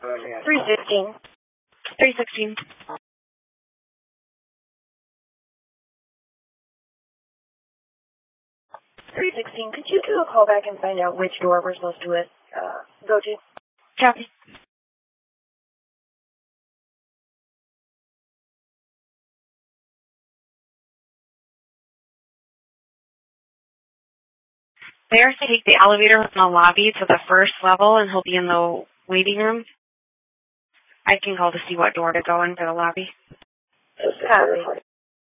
316. 316. 316, could you do a call back and find out which door we're supposed to go to? Copy. They are to take the elevator from the lobby to the first level, and he'll be in the waiting room. I can call to see what door to go in for the lobby. Copy.